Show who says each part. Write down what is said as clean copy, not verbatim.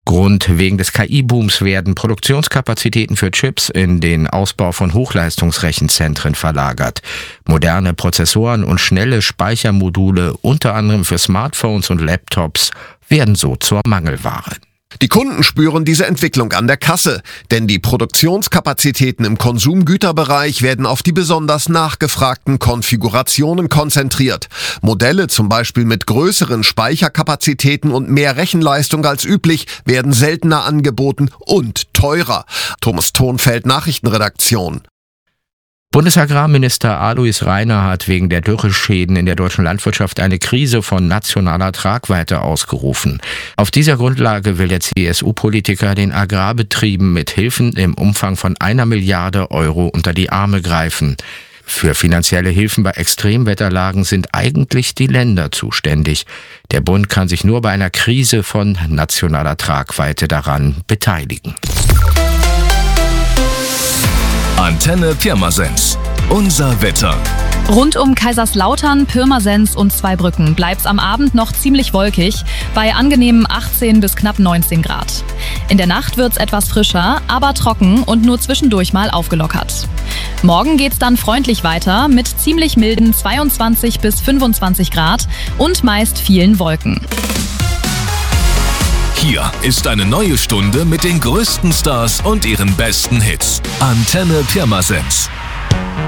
Speaker 1: Grund wegen des KI-Booms werden Produktionskapazitäten für Chips in den Ausbau von Hochleistungsrechenzentren verlagert. Moderne Prozessoren und schnelle Speichermodule, unter anderem für Smartphones und Laptops, werden so zur Mangelware.
Speaker 2: Die Kunden spüren diese Entwicklung an der Kasse, denn die Produktionskapazitäten im Konsumgüterbereich werden auf die besonders nachgefragten Konfigurationen konzentriert. Modelle zum Beispiel mit größeren Speicherkapazitäten und mehr Rechenleistung als üblich werden seltener angeboten und teurer. Thomas Thonfeld, Nachrichtenredaktion.
Speaker 1: Bundesagrarminister Alois Rainer hat wegen der Dürreschäden in der deutschen Landwirtschaft eine Krise von nationaler Tragweite ausgerufen. Auf dieser Grundlage will der CSU-Politiker den Agrarbetrieben mit Hilfen im Umfang von 1 Milliarde Euro unter die Arme greifen. Für finanzielle Hilfen bei Extremwetterlagen sind eigentlich die Länder zuständig. Der Bund kann sich nur bei einer Krise von nationaler Tragweite daran beteiligen.
Speaker 3: Antenne Pirmasens. Unser Wetter.
Speaker 4: Rund um Kaiserslautern, Pirmasens und Zweibrücken bleibt's am Abend noch ziemlich wolkig, bei angenehmen 18 bis knapp 19 Grad. In der Nacht wird's etwas frischer, aber trocken und nur zwischendurch mal aufgelockert. Morgen geht's dann freundlich weiter mit ziemlich milden 22 bis 25 Grad und meist vielen Wolken.
Speaker 3: Hier ist eine neue Stunde mit den größten Stars und ihren besten Hits. Antenne Pirmasens.